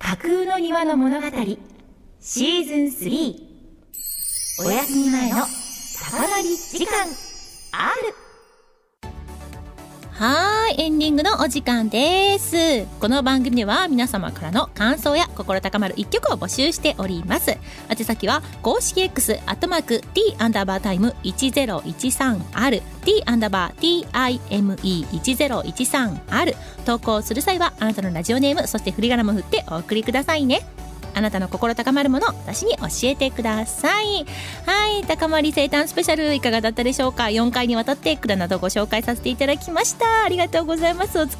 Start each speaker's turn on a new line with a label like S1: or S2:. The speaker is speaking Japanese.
S1: 架空の庭の物語シーズン3、お休み前の高まり時間R。
S2: はい、エンディングのお時間です。この番組では皆様からの感想や心高まる一曲を募集しております。宛先は公式 X @t_time1013R t_time1013R。 投稿する際はあなたのラジオネーム、そして振り仮名も振ってお送りくださいね。あなたの心高まるもの、私に教えてください。はい、高まり生誕スペシャルいかがだったでしょうか。4回にわたって管などご紹介させていただきました。ありがとうございます。お疲